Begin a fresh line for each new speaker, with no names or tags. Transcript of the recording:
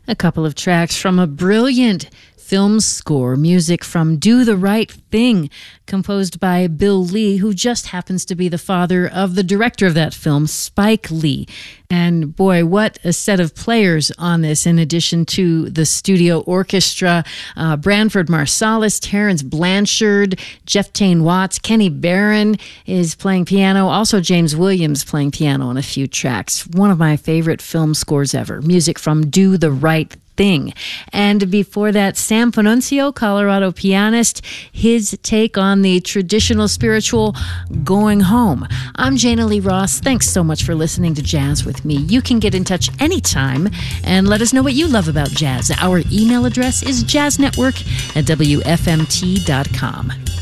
A couple of tracks from a brilliant film score, music from Do the Right Thing, composed by Bill Lee, who just happens to be the father of the director of that film, Spike Lee. And boy, what a set of players on this, in addition to the studio orchestra. Branford Marsalis, Terrence Blanchard, Jeff Tain Watts, Kenny Barron is playing piano. Also James Williams playing piano on a few tracks. One of my favorite film scores ever. Music from Do the Right Thing. And before that, Sam Panunzio, Colorado pianist, his take on the traditional spiritual Going Home. I'm Jana Lee Ross. Thanks so much for listening to Jazz with me. You can get in touch anytime and let us know what you love about jazz. Our email address is jazznetwork@wfmt.com.